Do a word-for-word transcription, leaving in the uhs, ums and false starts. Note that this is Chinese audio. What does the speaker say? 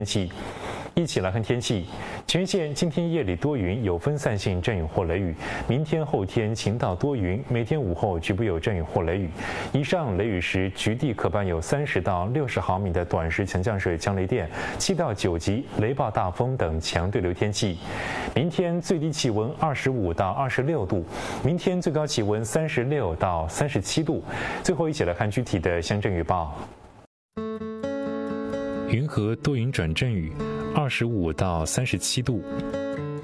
天气，一起来看天气。全县今天夜里多云，有分散性阵雨或雷雨。明天、后天晴到多云，每天午后局部有阵雨或雷雨。以上雷雨时，局地可伴有三十到六十毫米的短时强降水强雷电，七到九级雷暴大风等强对流天气。明天最低气温二十五到二十六度，明天最高气温三十六到三十七度。最后一起来看具体的乡镇预报。云和多云转阵雨，二十五到三十七度。